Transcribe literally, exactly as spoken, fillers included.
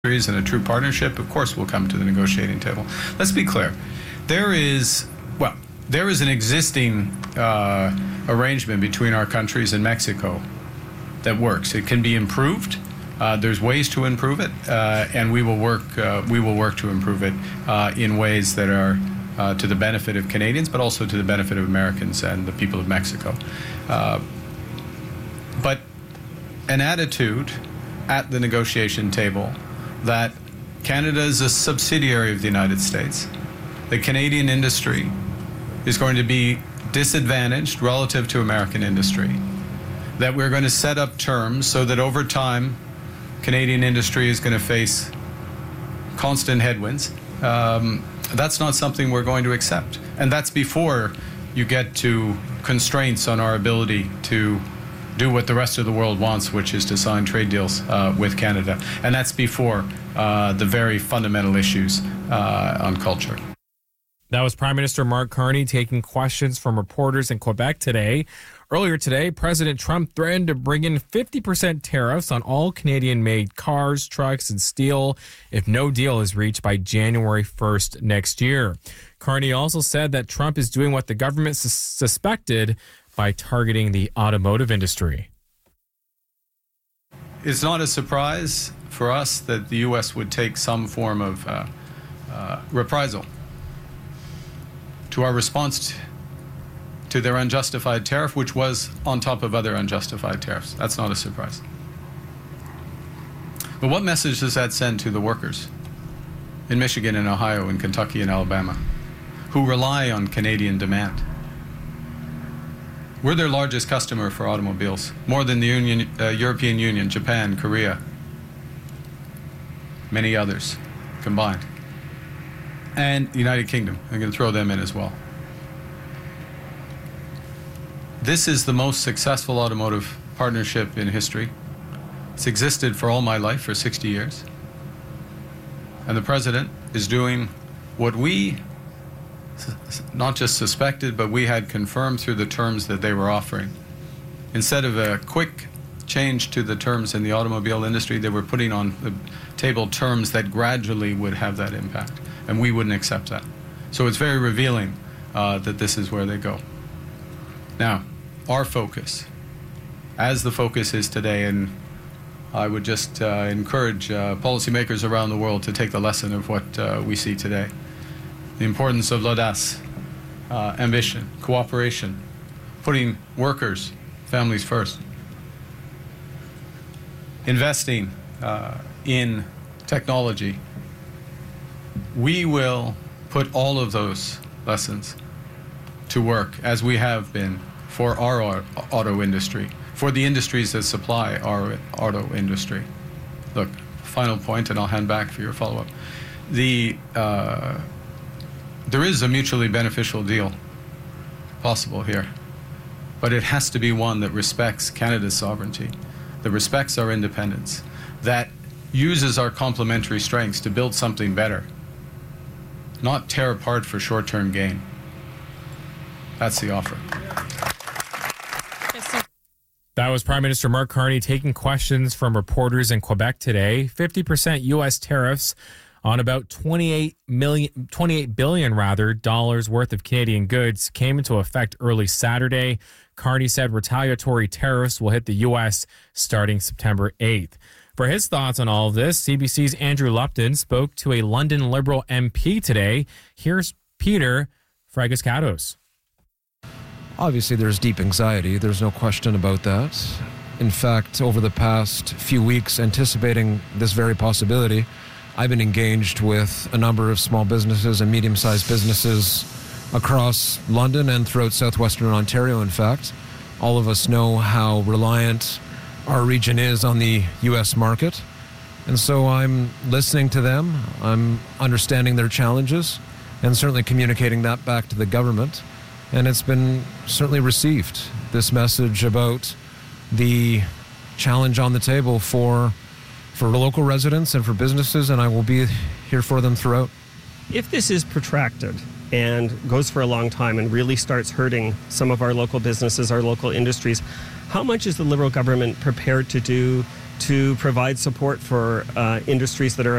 and a true partnership, of course we'll come to the negotiating table. Let's be clear. There is, well, there is an existing uh, arrangement between our countries and Mexico that works. It can be improved. Uh, there's ways to improve it, uh, and we will work. Uh, we will work to improve it uh, in ways that are uh, to the benefit of Canadians, but also to the benefit of Americans and the people of Mexico. Uh, but an attitude at the negotiation table that Canada is a subsidiary of the United States, the Canadian industry is going to be disadvantaged relative to American industry, that we're going to set up terms so that over time Canadian industry is going to face constant headwinds. Um, that's not something we're going to accept. And that's before you get to constraints on our ability to do what the rest of the world wants, which is to sign trade deals uh, with Canada. And that's before uh, the very fundamental issues uh, on culture. That was Prime Minister Mark Carney taking questions from reporters in Quebec today. Earlier today, President Trump threatened to bring in fifty percent tariffs on all Canadian-made cars, trucks, and steel if no deal is reached by January first next year. Carney also said that Trump is doing what the government sus- suspected by targeting the automotive industry. It's not a surprise for us that the U S would take some form of uh, uh, reprisal to our response to, to their unjustified tariff, which was on top of other unjustified tariffs. That's not a surprise. But what message does that send to the workers in Michigan and Ohio and Kentucky and Alabama who rely on Canadian demand? We're their largest customer for automobiles, more than the Union, uh, European Union, Japan, Korea, many others combined. And the United Kingdom. I'm going to throw them in as well. This is the most successful automotive partnership in history. It's existed for all my life, for sixty years. And the President is doing what we not just suspected, but we had confirmed through the terms that they were offering. Instead of a quick change to the terms in the automobile industry, they were putting on the table terms that gradually would have that impact, and we wouldn't accept that. So it's very revealing uh, that this is where they go. Now, our focus, as the focus is today, and I would just uh, encourage uh, policymakers around the world to take the lesson of what uh, we see today. The importance of l'audace, uh, ambition, cooperation, putting workers, families first. Investing uh, in technology. We will put all of those lessons to work, as we have been, for our auto industry, for the industries that supply our auto industry. Look, final point, and I'll hand back for your follow-up. The, uh, there is a mutually beneficial deal possible here, but it has to be one that respects Canada's sovereignty, that respects our independence, that uses our complementary strengths to build something better, not tear apart for short-term gain. That's the offer. That was Prime Minister Mark Carney taking questions from reporters in Quebec today. fifty percent U S tariffs on about twenty-eight million, twenty-eight billion rather, dollars worth of Canadian goods came into effect early Saturday. Carney said retaliatory tariffs will hit the U S starting September eighth. For his thoughts on all of this, C B C's Andrew Lupton spoke to a London Liberal M P today. Here's Peter Fragoskatos. Obviously, there's deep anxiety. There's no question about that. In fact, over the past few weeks, anticipating this very possibility, I've been engaged with a number of small businesses and medium-sized businesses across London and throughout southwestern Ontario, in fact. All of us know how reliant our region is on the U S market. And so I'm listening to them. I'm understanding their challenges and certainly communicating that back to the government. And it's been certainly received, this message about the challenge on the table for for local residents and for businesses, and I will be here for them throughout. If this is protracted and goes for a long time and really starts hurting some of our local businesses, our local industries, how much is the Liberal government prepared to do to provide support for uh, industries that are